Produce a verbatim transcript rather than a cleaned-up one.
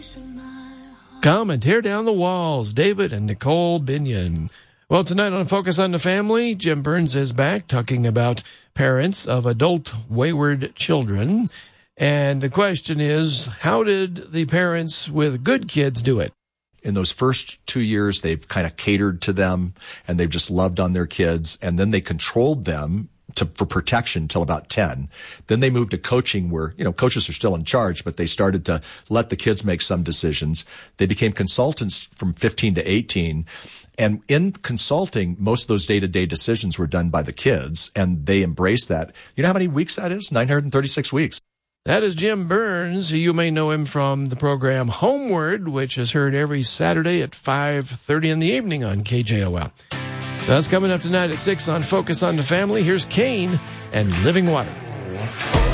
Come and tear down the walls, David and Nicole Binion. Well, tonight on Focus on the Family, Jim Burns is back talking about parents of adult wayward children. And the question is, how did the parents with good kids do it? In those first two years, they've kind of catered to them and they've just loved on their kids. And then they controlled them to, for protection till about ten. Then they moved to coaching where, you know, coaches are still in charge, but they started to let the kids make some decisions. They became consultants from fifteen to eighteen. And in consulting, most of those day-to-day decisions were done by the kids, and they embraced that. You know how many weeks that is? nine hundred thirty-six weeks. That is Jim Burns. You may know him from the program Homeward, which is heard every Saturday at five thirty in the evening on K J O L. That's coming up tonight at six on Focus on the Family. Here's Kane and Living Water.